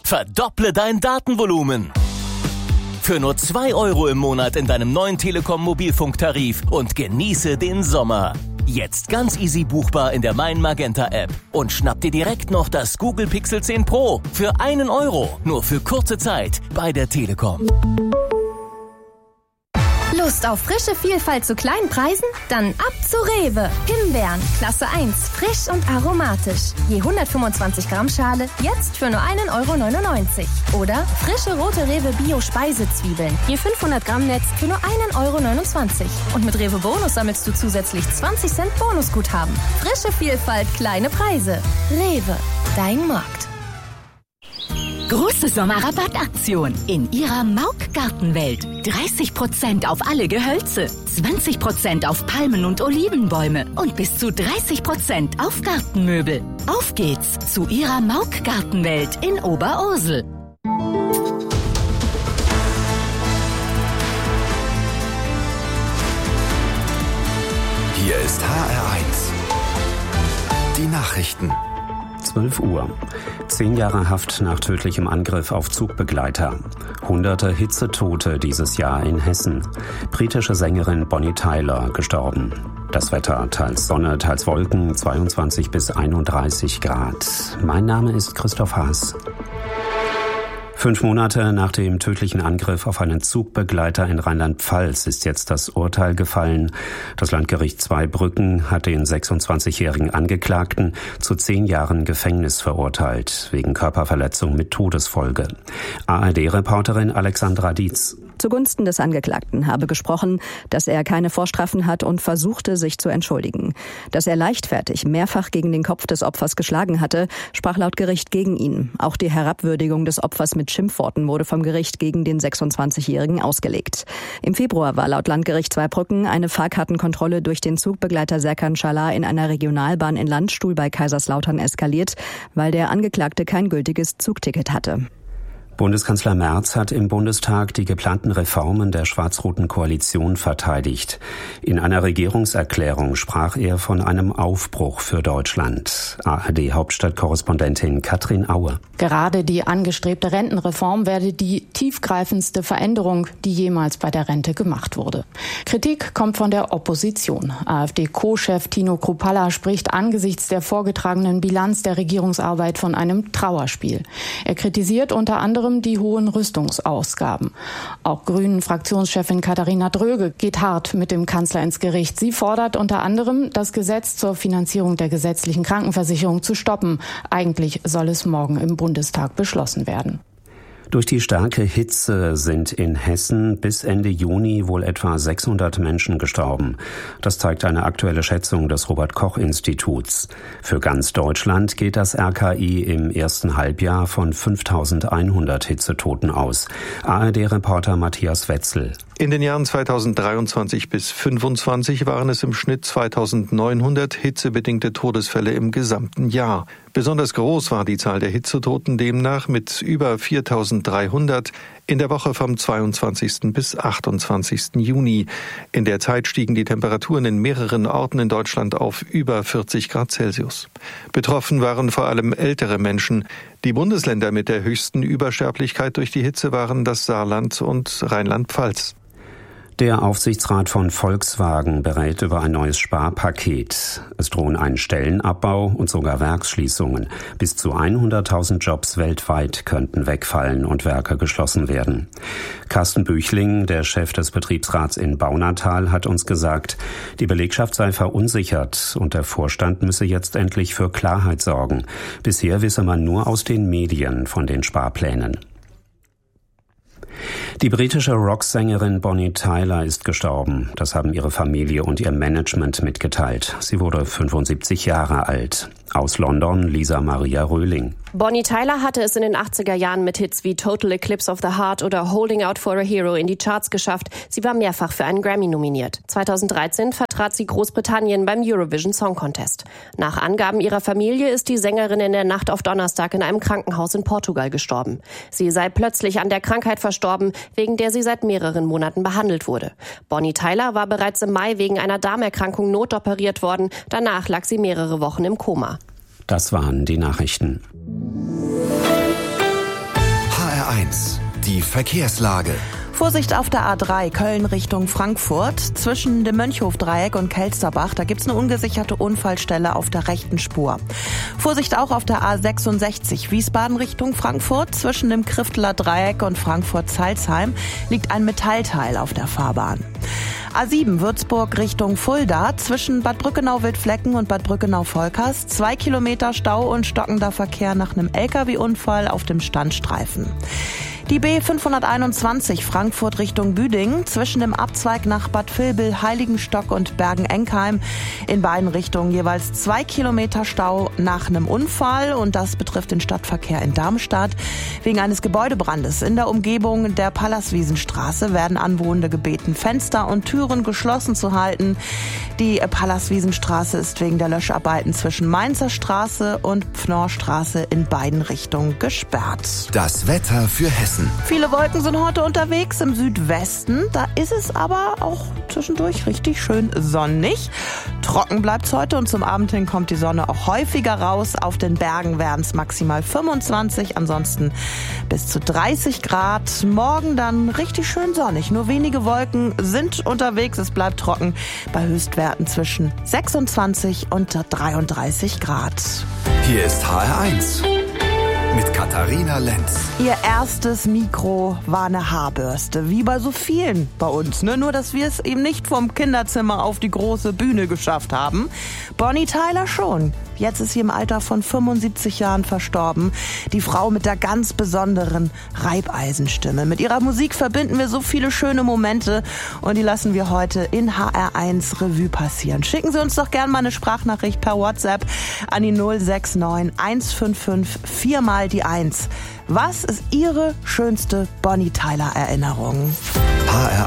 Verdopple dein Datenvolumen. Für nur 2 € im Monat in deinem neuen Telekom Mobilfunktarif und genieße den Sommer. Jetzt ganz easy buchbar in der Mein Magenta App und schnapp dir direkt noch das Google Pixel 10 Pro für 1 €, nur für kurze Zeit bei der Telekom. Lust auf frische Vielfalt zu kleinen Preisen? Dann ab zu Rewe. Himbeeren, Klasse 1, frisch und aromatisch. Je 125 Gramm Schale, jetzt für nur 1,99 €. Oder frische rote Rewe Bio-Speisezwiebeln. Je 500 Gramm Netz für nur 1,29 €. Und mit Rewe Bonus sammelst du zusätzlich 20 Cent Bonusguthaben. Frische Vielfalt, kleine Preise. Rewe, dein Markt. Große Sommerrabattaktion in Ihrer Mauk Gartenwelt. 30% auf alle Gehölze, 20% auf Palmen und Olivenbäume und bis zu 30% auf Gartenmöbel. Auf geht's zu Ihrer Mauk Gartenwelt in Oberursel. Hier ist HR1. Die Nachrichten. 12 Uhr. 10 Jahre Haft nach tödlichem Angriff auf Zugbegleiter. Hunderte Hitzetote dieses Jahr in Hessen. Britische Sängerin Bonnie Tyler gestorben. Das Wetter, teils Sonne, teils Wolken, 22 bis 31 Grad. Mein Name ist Christoph Haas. 5 Monate nach dem tödlichen Angriff auf einen Zugbegleiter in Rheinland-Pfalz ist jetzt das Urteil gefallen. Das Landgericht Zweibrücken hat den 26-jährigen Angeklagten zu 10 Jahren Gefängnis verurteilt, wegen Körperverletzung mit Todesfolge. ARD-Reporterin Alexandra Dietz. Zugunsten des Angeklagten habe gesprochen, dass er keine Vorstrafen hat und versuchte, sich zu entschuldigen. Dass er leichtfertig mehrfach gegen den Kopf des Opfers geschlagen hatte, sprach laut Gericht gegen ihn. Auch die Herabwürdigung des Opfers mit Schimpfworten wurde vom Gericht gegen den 26-Jährigen ausgelegt. Im Februar war laut Landgericht Zweibrücken eine Fahrkartenkontrolle durch den Zugbegleiter Serkan Çalar in einer Regionalbahn in Landstuhl bei Kaiserslautern eskaliert, weil der Angeklagte kein gültiges Zugticket hatte. Bundeskanzler Merz hat im Bundestag die geplanten Reformen der schwarz-roten Koalition verteidigt. In einer Regierungserklärung sprach er von einem Aufbruch für Deutschland. ARD-Hauptstadtkorrespondentin Katrin Aue. Gerade die angestrebte Rentenreform werde die tiefgreifendste Veränderung, die jemals bei der Rente gemacht wurde. Kritik kommt von der Opposition. AfD-Co-Chef Tino Kruppalla spricht angesichts der vorgetragenen Bilanz der Regierungsarbeit von einem Trauerspiel. Er kritisiert unter anderem die hohen Rüstungsausgaben. Auch Grünen-Fraktionschefin Katharina Dröge geht hart mit dem Kanzler ins Gericht. Sie fordert unter anderem, das Gesetz zur Finanzierung der gesetzlichen Krankenversicherung zu stoppen. Eigentlich soll es morgen im Bundestag beschlossen werden. Durch die starke Hitze sind in Hessen bis Ende Juni wohl etwa 600 Menschen gestorben. Das zeigt eine aktuelle Schätzung des Robert-Koch-Instituts. Für ganz Deutschland geht das RKI im ersten Halbjahr von 5.100 Hitzetoten aus. ARD-Reporter Matthias Wetzel. In den Jahren 2023 bis 2025 waren es im Schnitt 2.900 hitzebedingte Todesfälle im gesamten Jahr. Besonders groß war die Zahl der Hitzetoten demnach mit über 4.300 in der Woche vom 22. bis 28. Juni. In der Zeit stiegen die Temperaturen in mehreren Orten in Deutschland auf über 40 Grad Celsius. Betroffen waren vor allem ältere Menschen. Die Bundesländer mit der höchsten Übersterblichkeit durch die Hitze waren das Saarland und Rheinland-Pfalz. Der Aufsichtsrat von Volkswagen berät über ein neues Sparpaket. Es drohen ein Stellenabbau und sogar Werksschließungen. Bis zu 100.000 Jobs weltweit könnten wegfallen und Werke geschlossen werden. Carsten Büchling, der Chef des Betriebsrats in Baunatal, hat uns gesagt, die Belegschaft sei verunsichert und der Vorstand müsse jetzt endlich für Klarheit sorgen. Bisher wisse man nur aus den Medien von den Sparplänen. Die britische Rocksängerin Bonnie Tyler ist gestorben. Das haben ihre Familie und ihr Management mitgeteilt. Sie wurde 75 Jahre alt. Aus London Lisa Maria Röhling. Bonnie Tyler hatte es in den 80er Jahren mit Hits wie Total Eclipse of the Heart oder Holding Out for a Hero in die Charts geschafft. Sie war mehrfach für einen Grammy nominiert. 2013 vertrat sie Großbritannien beim Eurovision Song Contest. Nach Angaben ihrer Familie ist die Sängerin in der Nacht auf Donnerstag in einem Krankenhaus in Portugal gestorben. Sie sei plötzlich an der Krankheit verstorben, wegen der sie seit mehreren Monaten behandelt wurde. Bonnie Tyler war bereits im Mai wegen einer Darmerkrankung notoperiert worden. Danach lag sie mehrere Wochen im Koma. Das waren die Nachrichten. 1, die Verkehrslage. Vorsicht auf der A3 Köln Richtung Frankfurt. Zwischen dem Mönchhofdreieck und Kelsterbach, da gibt's eine ungesicherte Unfallstelle auf der rechten Spur. Vorsicht auch auf der A66 Wiesbaden Richtung Frankfurt. Zwischen dem Krifteler Dreieck und Frankfurt-Salzheim liegt ein Metallteil auf der Fahrbahn. A7 Würzburg Richtung Fulda. Zwischen Bad Brückenau-Wildflecken und Bad Brückenau-Volkers 2 Kilometer Stau und stockender Verkehr nach einem LKW-Unfall auf dem Standstreifen. Die B521 Frankfurt Richtung Büdingen zwischen dem Abzweig nach Bad Vilbel, Heiligenstock und Bergen-Enkheim in beiden Richtungen jeweils 2 Kilometer Stau nach einem Unfall, und das betrifft den Stadtverkehr in Darmstadt. Wegen eines Gebäudebrandes in der Umgebung der Pallaswiesenstraße werden Anwohner gebeten, Fenster und Türen geschlossen zu halten. Die Pallaswiesenstraße ist wegen der Löscharbeiten zwischen Mainzer Straße und Pfnorrstraße in beiden Richtungen gesperrt. Das Wetter für Hessen. Viele Wolken sind heute unterwegs im Südwesten. Da ist es aber auch zwischendurch richtig schön sonnig. Trocken bleibt's heute und zum Abend hin kommt die Sonne auch häufiger raus. Auf den Bergen werden es maximal 25, ansonsten bis zu 30 Grad. Morgen dann richtig schön sonnig. Nur wenige Wolken sind unterwegs. Es bleibt trocken bei Höchstwerten zwischen 26 und 33 Grad. Hier ist HR1 mit Katharina Lenz. Ihr erstes Mikro war eine Haarbürste, wie bei so vielen bei uns. Nur, dass wir es eben nicht vom Kinderzimmer auf die große Bühne geschafft haben. Bonnie Tyler schon. Jetzt ist sie im Alter von 75 Jahren verstorben. Die Frau mit der ganz besonderen Reibeisenstimme. Mit ihrer Musik verbinden wir so viele schöne Momente und die lassen wir heute in HR1 Revue passieren. Schicken Sie uns doch gerne mal eine Sprachnachricht per WhatsApp an die 069 155 4 mal die 1. Was ist Ihre schönste Bonnie Tyler Erinnerung? HR1